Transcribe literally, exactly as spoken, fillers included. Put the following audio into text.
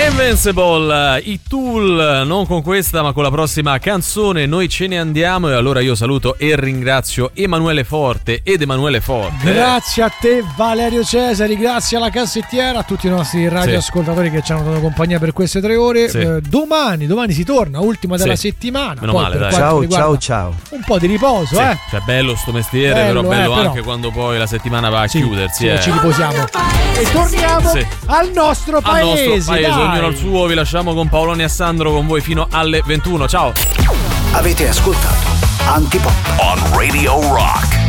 Invincible, i Tool, non con questa ma con la prossima canzone noi ce ne andiamo. E allora io saluto e ringrazio Emanuele Forte ed Emanuele Forte. Grazie a te Valerio Cesari, grazie alla cassettiera, a tutti i nostri radioascoltatori sì. che ci hanno dato compagnia per queste tre ore. sì. eh, domani, domani si torna, ultima della sì. settimana. Meno poi male, dai. Ciao ciao ciao. Un po' di riposo, sì. eh. Cioè bello sto mestiere, bello, però bello eh, anche però. quando poi la settimana va a sì, chiudersi. Sì, eh. Ci riposiamo. E torniamo sì. al nostro paese. Al nostro paese, dai. ognuno al suo. Vi lasciamo con Paoloni e Sandro con voi fino alle ventuno. Ciao. Avete ascoltato Antipop on Radio Rock.